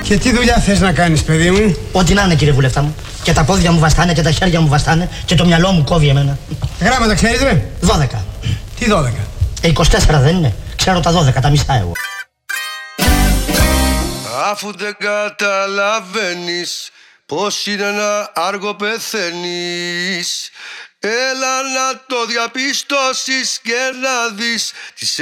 Και τι δουλειά θες να κάνεις, παιδί μου? Ό,τι να είναι, κύριε βουλευτά μου. Και τα πόδια μου βαστάνε και τα χέρια μου βαστάνε και το μυαλό μου κόβει εμένα. Γράμματα ξέρεις, ρε? 12. Τι 12? 24 δεν είναι? Ξέρω τα 12, τα μισά εγώ. Αφού δεν καταλαβαίνεις πως είναι να άργο πεθαίνεις, έλα να το διαπιστώσεις και να δεις τις